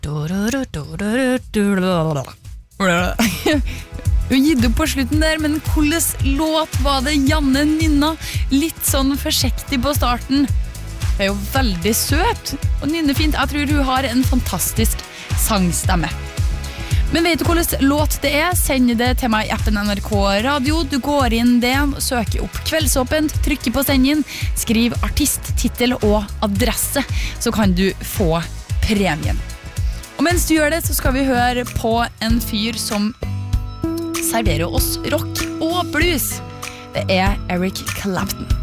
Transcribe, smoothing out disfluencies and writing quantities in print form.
Hun gitt opp på slutten der, men hvordan låt var det Janne nynna? Litt sånn forsiktig på starten. Det jo veldig søt og nynner fint. Jeg tror hun har en fantastisk sangstemme. Men vet du hvordan låt det Send det til meg I appen NRK Radio. Du går inn det, søker opp Kveldsåpent, trykker på send inn, skriv artist, titel og adresse, så kan du få premien. Og mens du gjør det, så skal vi høre på en fyr som serverer oss rock og blues. Det Eric Clapton.